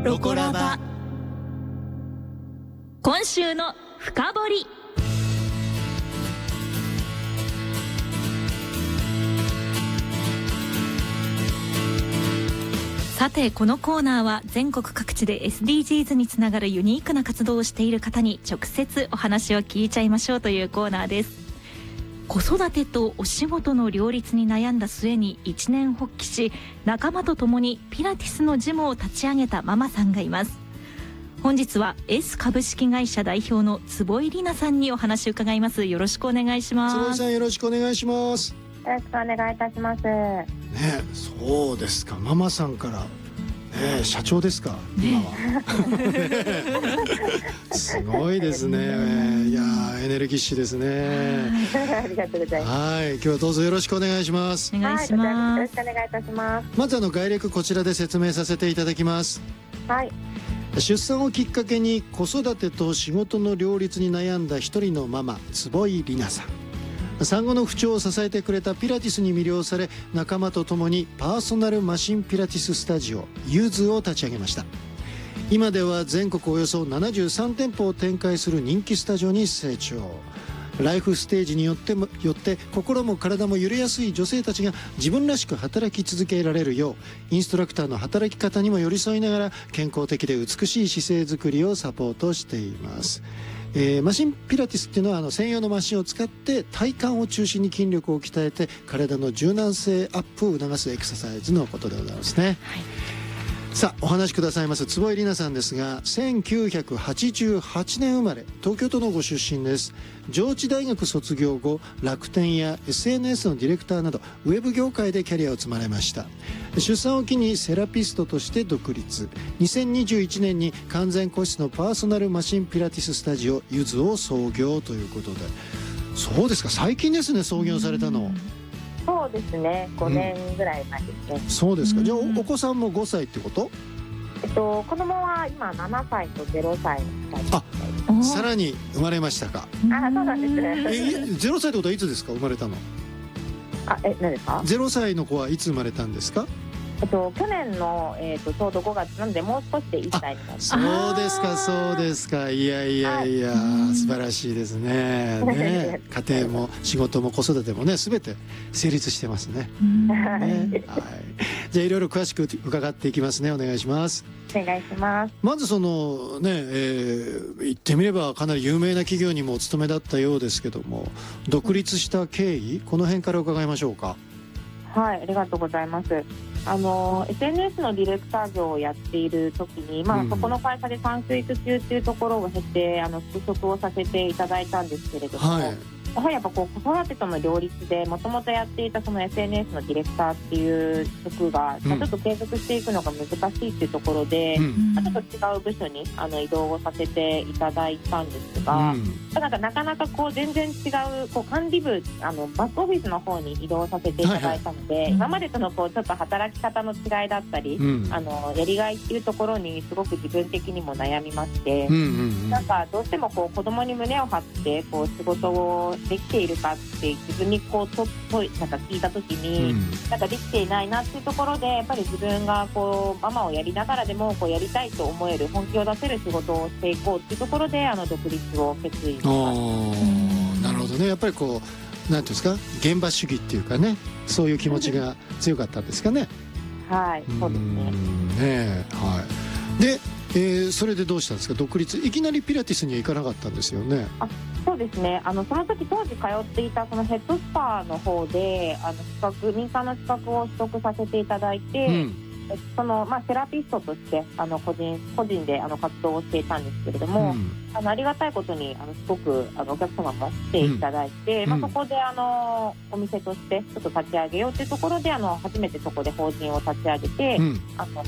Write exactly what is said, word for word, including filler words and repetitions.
ロコラバ。 今週の深掘り。さて、このコーナーは全国各地で エスディージーズ につながるユニークな活動をしている方に直接お話を聞いちゃいましょうというコーナーです。子育てとお仕事の両立に悩んだ末に一念発起し、仲間と共にピラティスのジムを立ち上げたママさんがいます。本日は S 株式会社代表の坪井里奈さんにお話を伺います。よろしくお願いします。 坪井さん、よろしくお願いします。 よろしくお願いいたします。ね、 そうですか、ママさんから、ね、社長ですか、今は。すごいですね。いや、エネルギッシュですね。 ありがとうございます。 はい、今日はどうぞよろしくお願いします。 お願いします。 よろしくお願いいたします。 まずあの概略こちらで説明させていただきます。 はい。 出産をきっかけに子育てと仕事の両立に悩んだ一人のママ、坪井里奈さん。産後の不調を支えてくれたピラティスに魅了され、仲間と共にパーソナルマシンピラティススタジオユズを立ち上げました。今では全国およそななじゅうさんてんぽを展開する人気スタジオに成長。ライフステージによってもよって心も体も揺れやすい女性たちが自分らしく働き続けられるよう、インストラクターの働き方にも寄り添いながら健康的で美しい姿勢づくりをサポートしています。えー、マシンピラティスっていうのはあの専用のマシンを使って体幹を中心に筋力を鍛えて体の柔軟性アップを促すエクササイズのことでございますね。はい、さあ、お話しくださいます坪井里奈さんですが、せんきゅうひゃくはちじゅうはちねん生まれ、東京都のご出身です。上智大学卒業後、楽天や エスエヌエス のディレクターなどウェブ業界でキャリアを積まれました。出産を機にセラピストとして独立。にせんにじゅういちねんに完全個室のパーソナルマシンピラティススタジオユズを創業ということで。そうですか、最近ですね、創業されたの。 そうですね、ごねんぐらい前ですね。 うん、そうですか。じゃあ お, お子さんもごさいってこと？ えっと子供は今ななさいとゼロさいのふたり。 あ、さらに生まれましたか。 あ、そうなんですね。 え、ゼロさいってことはいつですか、生まれたの？ あ、え、何ですか？ ゼロさいの子はいつ生まれたんですか？ えっと、去年の、えー、とちょうどごがつなので、もう少しでいっさいになります。 そうですか、そうですか。いやいやいや、はい、素晴らしいですね。ね、家庭も仕事も子育てもね、すべて成立してますね。ね、はい。じゃあいろいろ詳しく伺っていきますね。お願いします。 お願いします。 まずそのね、えー、言ってみればかなり有名な企業にもお勤めだったようですけども、独立した経緯、この辺から伺いましょうか。 はい、ありがとうございます。あの エスエヌエス のディレクター業をやっている時に、まあ、うん、そこの会社で産休育休っていうところを経て、あの就職をさせていただいたんですけれども、はい、やはりやっぱこう子育てとの両立でもともとやっていたその エスエヌエス のディレクターっていう職が、うん、まあ、ちょっと継続していくのが難しいっていうところで、うん、まあ、ちょっと違う部署にあの移動をさせていただいたんですが、うん、なんかなかなかこう全然違う、こう管理部、あのバックオフィスの方に移動させていただいたので、はいはい、今までとのこうちょっと働き方の違いだったり、うん、あのやりがいっていうところにすごく自分的にも悩みまして、うんうんうん、なんかどうしてもこう子供に胸を張ってこう仕事をできているかって自分にこうととなんか聞いた時に、うん、なんかできていないなっていうところで、やっぱり自分がこうママをやりながらでもこうやりたいと思える、本気を出せる仕事をしていこうっていうところで、あの独立を決意しました。 なるほどね。やっぱりこうなんていうんですか、現場主義っていうかね、そういう気持ちが強かったんですかね。 はい、そうですね。 ね、はい。で、えー、それでどうしたんですか、独立。いきなりピラティスには行かなかったんですよね。 あ、そうですね。あのその時当時通っていたそのヘッドスパの方で、あの資格、民間の資格を取得させていただいて、うん、そのまあ、セラピストとしてあの個人個人であの活動をしていたんですけれども、うん、あのありがたいことにあのすごくあのお客様も来ていただいて、うん、まあ、そこであのお店としてちょっと立ち上げようというところで、あの初めてそこで法人を立ち上げて、うん、あの